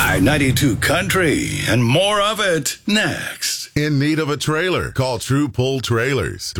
I-92 Country and more of it next. In need of a trailer? Call True Pull Trailers,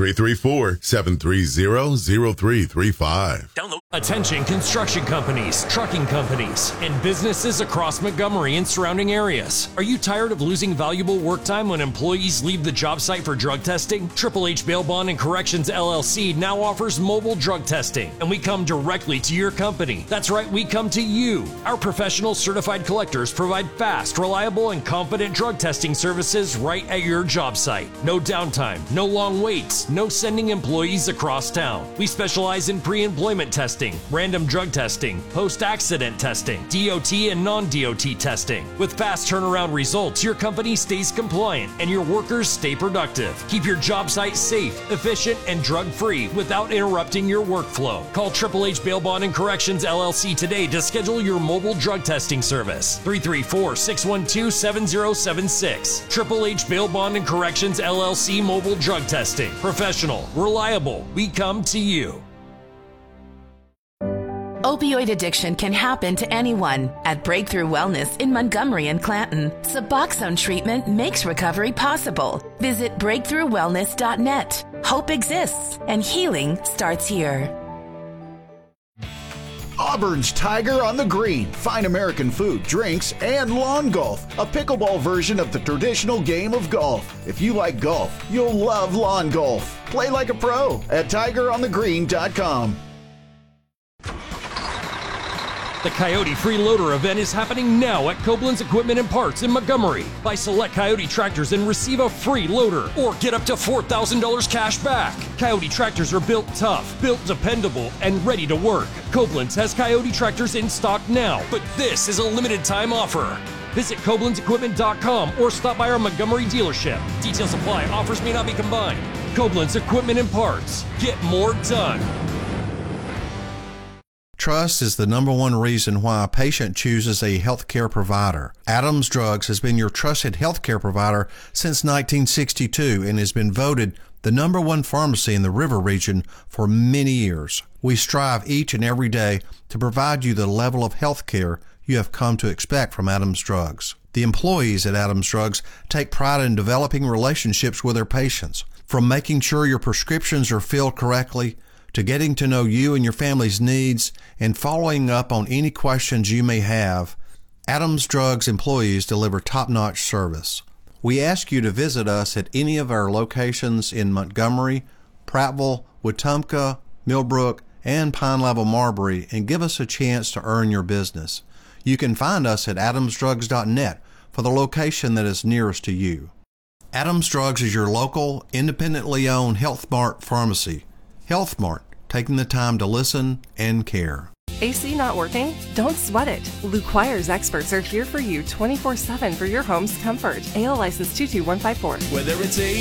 334-730-0335. Download. Attention construction companies, trucking companies, and businesses across Montgomery and surrounding areas. Are you tired of losing valuable work time when employees leave the job site for drug testing? Triple H Bail Bond and Corrections LLC now offers mobile drug testing, and we come directly to your company. That's right, we come to you. Our professional certified collectors provide fast, reliable, and confident drug testing services right at your job site. No downtime, no long waits, no sending employees across town. We specialize in pre-employment testing, random drug testing, post-accident testing, DOT and non-DOT testing. With fast turnaround results, your company stays compliant and your workers stay productive. Keep your job site safe, efficient, and drug-free without interrupting your workflow. Call Triple H Bail Bond and Corrections LLC today to schedule your mobile drug testing service. 334-612-7076. Triple H Bail Bond and Corrections LLC mobile drug testing. Professional, reliable. We come to you. Opioid addiction can happen to anyone. At Breakthrough Wellness in Montgomery and Clanton, Suboxone treatment makes recovery possible. Visit breakthroughwellness.net. Hope exists, and healing starts here. Auburn's Tiger on the Green. Fine American food, drinks, and lawn golf. A pickleball version of the traditional game of golf. If you like golf, you'll love lawn golf. Play like a pro at tigeronthegreen.com. The Coyote Freeloader event is happening now at Koblenz Equipment and Parts in Montgomery. Buy select Coyote tractors and receive a free loader or get up to $4,000 cash back. Coyote tractors are built tough, built dependable, and ready to work. Koblenz has Coyote tractors in stock now, but this is a limited time offer. Visit KoblenzEquipment.com or stop by our Montgomery dealership. Details apply. Offers may not be combined. Koblenz Equipment and Parts. Get more done. Trust is the number one reason why a patient chooses a healthcare provider. Adams Drugs has been your trusted healthcare provider since 1962 and has been voted the number one pharmacy in the River region for many years. We strive each and every day to provide you the level of healthcare you have come to expect from Adams Drugs. The employees at Adams Drugs take pride in developing relationships with their patients, from making sure your prescriptions are filled correctly to getting to know you and your family's needs and following up on any questions you may have. Adams Drugs employees deliver top-notch service. We ask you to visit us at any of our locations in Montgomery, Prattville, Wetumpka, Millbrook, and Pine Level Marbury and give us a chance to earn your business. You can find us at adamsdrugs.net for the location that is nearest to you. Adams Drugs is your local, independently owned Health Mart pharmacy. Health Mart, taking the time to listen and care. AC not working? Don't sweat it. Luquire's experts are here for you 24/7 for your home's comfort. AL license 22154. Whether it's a